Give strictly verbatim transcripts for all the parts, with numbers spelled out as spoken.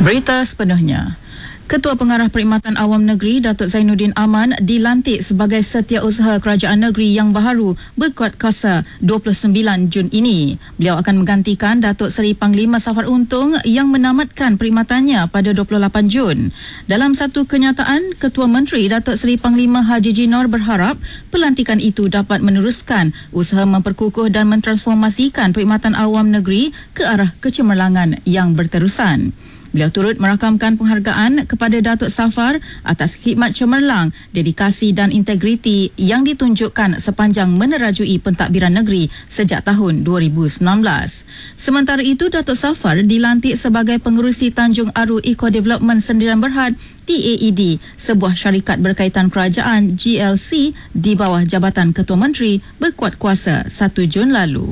Berita sepenuhnya. Ketua Pengarah Perkhidmatan Awam Negeri Datuk Zainuddin Aman dilantik sebagai Setiausaha Kerajaan Negeri yang baharu berkuat kuasa dua puluh sembilan Jun ini. Beliau akan menggantikan Datuk Seri Panglima Safar Untung yang menamatkan perkhidmatannya pada dua puluh lapan Jun. Dalam satu kenyataan, Ketua Menteri Datuk Seri Panglima Haji Jinor berharap pelantikan itu dapat meneruskan usaha memperkukuh dan mentransformasikan perkhidmatan awam negeri ke arah kecemerlangan yang berterusan. Beliau turut merakamkan penghargaan kepada Datuk Safar atas khidmat cemerlang, dedikasi dan integriti yang ditunjukkan sepanjang menerajui pentadbiran negeri sejak tahun dua ribu sembilan belas. Sementara itu, Datuk Safar dilantik sebagai Pengerusi Tanjung Aru Eco Development Sendirian Berhad T A E D, sebuah syarikat berkaitan kerajaan G L C di bawah Jabatan Ketua Menteri berkuat kuasa satu Jun lalu.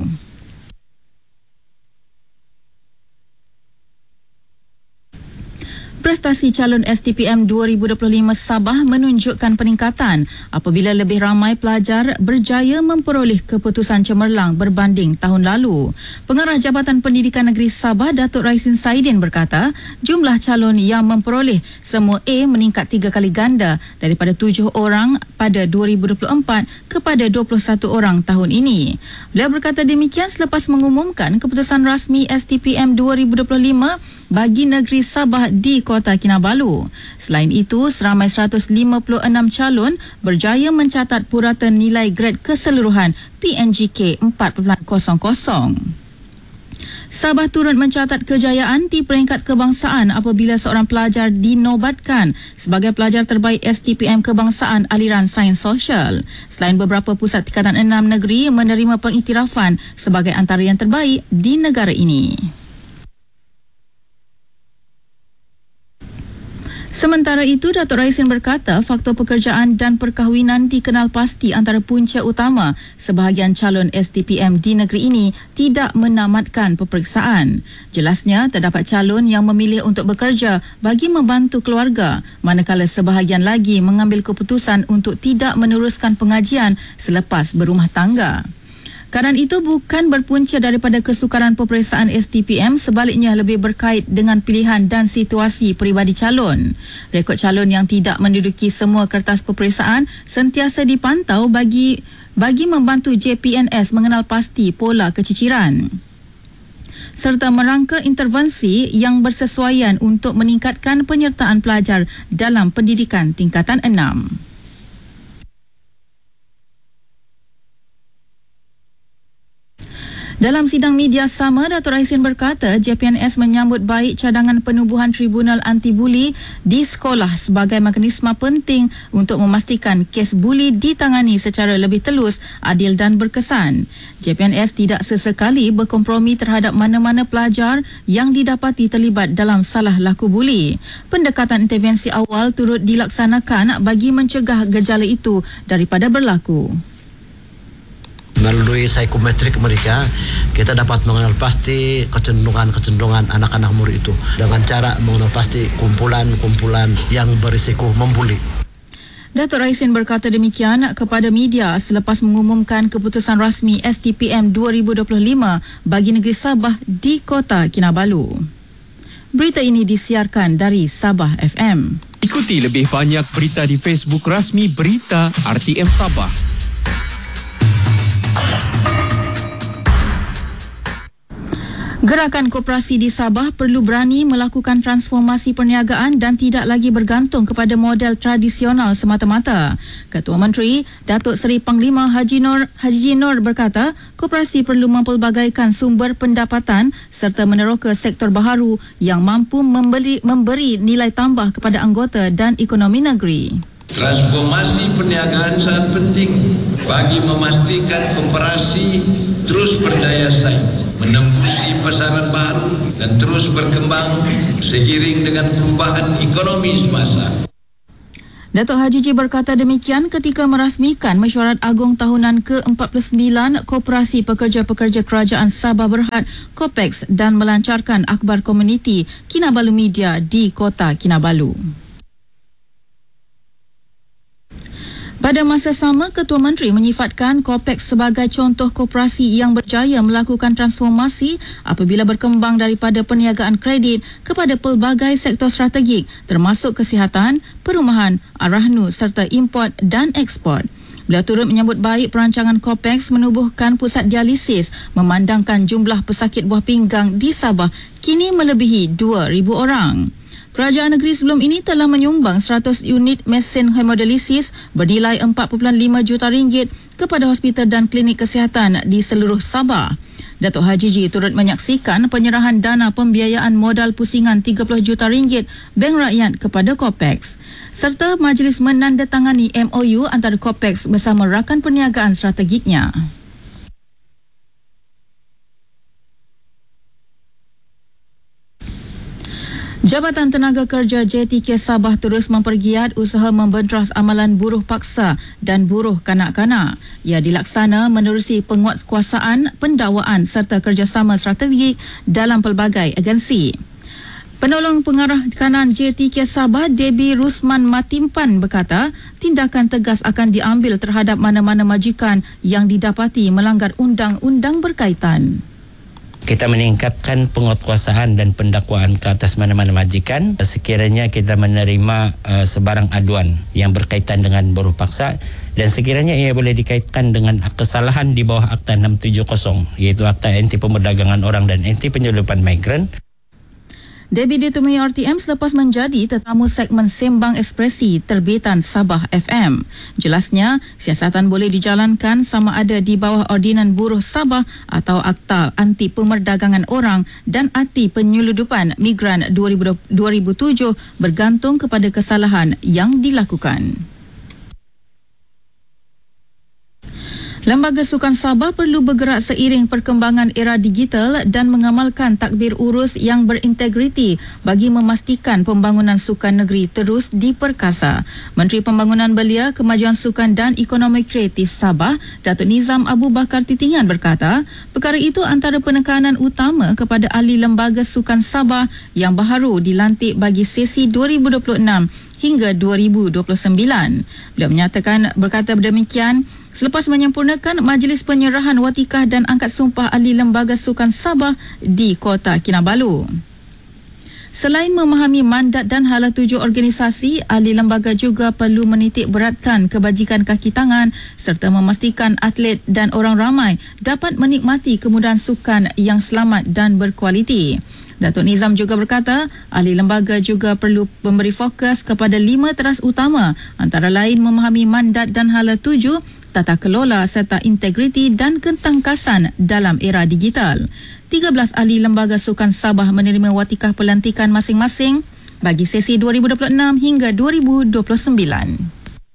Prestasi calon S T P M dua ribu dua puluh lima Sabah menunjukkan peningkatan apabila lebih ramai pelajar berjaya memperoleh keputusan cemerlang berbanding tahun lalu. Pengarah Jabatan Pendidikan Negeri Sabah, Datuk Raisin Saidin berkata, jumlah calon yang memperoleh semua A meningkat tiga kali ganda daripada tujuh orang pada dua ribu dua puluh empat kepada dua puluh satu orang tahun ini. Beliau berkata demikian selepas mengumumkan keputusan rasmi S T P M dua ribu dua puluh lima bagi negeri Sabah di Kota Kinabalu. Selain itu, seramai seratus lima puluh enam calon berjaya mencatat purata nilai grade keseluruhan P N G K empat titik kosong. Sabah turut mencatat kejayaan di peringkat kebangsaan apabila seorang pelajar dinobatkan sebagai pelajar terbaik S T P M Kebangsaan Aliran Sains Sosial. Selain beberapa pusat tingkatan enam negeri menerima pengiktirafan sebagai antara yang terbaik di negara ini. Sementara itu, Datuk Raisin berkata faktor pekerjaan dan perkahwinan dikenal pasti antara punca utama sebahagian calon S T P M di negeri ini tidak menamatkan peperiksaan. Jelasnya, terdapat calon yang memilih untuk bekerja bagi membantu keluarga, manakala sebahagian lagi mengambil keputusan untuk tidak meneruskan pengajian selepas berumah tangga. Keadaan itu bukan berpunca daripada kesukaran peperiksaan S T P M, sebaliknya lebih berkait dengan pilihan dan situasi peribadi calon. Rekod calon yang tidak menduduki semua kertas peperiksaan sentiasa dipantau bagi bagi membantu J P N S mengenal pasti pola keciciran serta merangka intervensi yang bersesuaian untuk meningkatkan penyertaan pelajar dalam pendidikan tingkatan enam. Dalam sidang media sama, Datuk Raisin berkata J P N S menyambut baik cadangan penubuhan Tribunal Anti-Buli di sekolah sebagai mekanisme penting untuk memastikan kes buli ditangani secara lebih telus, adil dan berkesan. J P N S tidak sesekali berkompromi terhadap mana-mana pelajar yang didapati terlibat dalam salah laku buli. Pendekatan intervensi awal turut dilaksanakan bagi mencegah gejala itu daripada berlaku. Melalui psikometrik mereka, kita dapat mengenal pasti kecenderungan-kecenderungan anak-anak murid itu dengan cara mengenal pasti kumpulan-kumpulan yang berisiko membuli. Datuk Raisin berkata demikian kepada media selepas mengumumkan keputusan rasmi S T P M dua ribu dua puluh lima bagi negeri Sabah di Kota Kinabalu. Berita ini disiarkan dari Sabah F M. Ikuti lebih banyak berita di Facebook rasmi Berita R T M Sabah. Gerakan koperasi di Sabah perlu berani melakukan transformasi perniagaan dan tidak lagi bergantung kepada model tradisional semata-mata. Ketua Menteri Datuk Seri Panglima Haji Nur Haji Jinor berkata, koperasi perlu mempelbagaikan sumber pendapatan serta meneroka sektor baharu yang mampu memberi memberi nilai tambah kepada anggota dan ekonomi negeri. Transformasi perniagaan sangat penting bagi memastikan koperasi terus berdaya saing, menembusi pasaran baru dan terus berkembang seiring dengan perubahan ekonomi semasa. Datuk Haji Ji berkata demikian ketika merasmikan mesyuarat agung tahunan ke empat puluh sembilan Koperasi Pekerja-Pekerja Kerajaan Sabah Berhad Kopex dan melancarkan akhbar komuniti Kinabalu Media di Kota Kinabalu. Pada masa sama, Ketua Menteri menyifatkan Copex sebagai contoh koperasi yang berjaya melakukan transformasi apabila berkembang daripada perniagaan kredit kepada pelbagai sektor strategik termasuk kesihatan, perumahan, arahnu serta import dan ekspor. Beliau turut menyambut baik perancangan Copex menubuhkan pusat dialisis memandangkan jumlah pesakit buah pinggang di Sabah kini melebihi dua ribu orang. Kerajaan negeri sebelum ini telah menyumbang seratus unit mesin hemodialisis bernilai empat perpuluhan lima juta ringgit kepada hospital dan klinik kesihatan di seluruh Sabah. Datuk Haji Ji turut menyaksikan penyerahan dana pembiayaan modal pusingan tiga puluh juta ringgit Bank Rakyat kepada Copex serta majlis menandatangani M O U antara Copex bersama rakan perniagaan strategiknya. Jabatan Tenaga Kerja J T K Sabah terus mempergiat usaha membenteras amalan buruh paksa dan buruh kanak-kanak. Ia dilaksana menerusi penguatkuasaan, pendakwaan serta kerjasama strategik dalam pelbagai agensi. Penolong Pengarah Kanan J T K Sabah, Debbie Rusman Matimpan berkata, tindakan tegas akan diambil terhadap mana-mana majikan yang didapati melanggar undang-undang berkaitan. Kita meningkatkan penguatkuasaan dan pendakwaan ke atas mana-mana majikan sekiranya kita menerima uh, sebarang aduan yang berkaitan dengan buruh paksa dan sekiranya ia boleh dikaitkan dengan kesalahan di bawah Akta enam tujuh kosong iaitu Akta Anti Pemerdagangan Orang dan Anti Penyelundupan Migran. Debbie ditemui R T M selepas menjadi tetamu segmen Sembang Ekspresi terbitan Sabah F M. Jelasnya, siasatan boleh dijalankan sama ada di bawah Ordinan Buruh Sabah atau Akta Anti Pemerdagangan Orang dan Anti Penyeludupan Migran dua ribu tujuh bergantung kepada kesalahan yang dilakukan. Lembaga Sukan Sabah perlu bergerak seiring perkembangan era digital dan mengamalkan takbir urus yang berintegriti bagi memastikan pembangunan sukan negeri terus diperkasa. Menteri Pembangunan Belia, Kemajuan Sukan dan Ekonomi Kreatif Sabah, Datuk Nizam Abu Bakar Titingan berkata, perkara itu antara penekanan utama kepada ahli Lembaga Sukan Sabah yang baharu dilantik bagi sesi dua ribu dua puluh enam hingga dua ribu dua puluh sembilan. Beliau menyatakan berkata demikian selepas menyempurnakan majlis penyerahan watikah dan angkat sumpah ahli Lembaga Sukan Sabah di Kota Kinabalu. Selain memahami mandat dan hala tuju organisasi, ahli lembaga juga perlu menitik beratkan kebajikan kaki tangan serta memastikan atlet dan orang ramai dapat menikmati kemudahan sukan yang selamat dan berkualiti. Datuk Nizam juga berkata, ahli lembaga juga perlu memberi fokus kepada lima teras utama, antara lain memahami mandat dan hala tuju, tata kelola serta integriti dan ketangkasan dalam era digital. tiga belas ahli Lembaga Sukan Sabah menerima watikah pelantikan masing-masing bagi sesi dua ribu dua puluh enam hingga dua ribu dua puluh sembilan.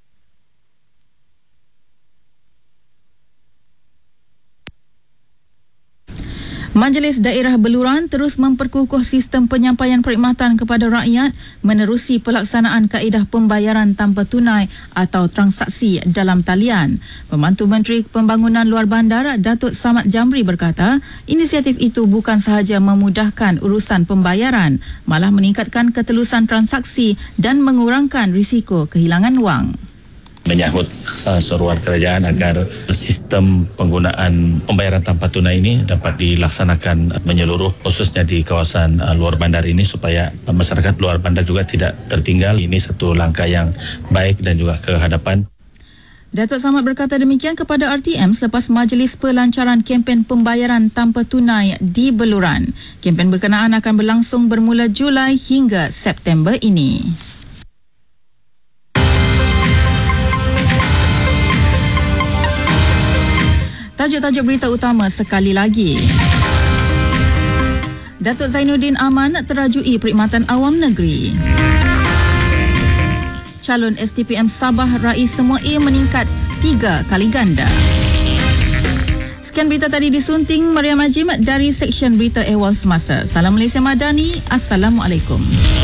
Majlis Daerah Beluran terus memperkukuh sistem penyampaian perkhidmatan kepada rakyat menerusi pelaksanaan kaedah pembayaran tanpa tunai atau transaksi dalam talian. Pembantu Menteri Pembangunan Luar Bandar, Datuk Samad Jamri berkata, inisiatif itu bukan sahaja memudahkan urusan pembayaran, malah meningkatkan ketelusan transaksi dan mengurangkan risiko kehilangan wang. Menyahut uh, seruan kerajaan agar sistem penggunaan pembayaran tanpa tunai ini dapat dilaksanakan menyeluruh khususnya di kawasan uh, luar bandar ini supaya uh, masyarakat luar bandar juga tidak tertinggal. Ini satu langkah yang baik dan juga ke hadapan. Datuk Samad berkata demikian kepada R T M selepas majlis pelancaran kempen pembayaran tanpa tunai di Beluran. Kempen berkenaan akan berlangsung bermula Julai hingga September ini. Tajuk-tajuk berita utama sekali lagi. Datuk Zainuddin Aman terajui perkhidmatan awam negeri. Calon S D P M Sabah Rais Semua A meningkat tiga kali ganda. Sekian berita tadi disunting Maria Majim dari Seksyen Berita Ehwal Semasa. Salam Malaysia Madani. Assalamualaikum.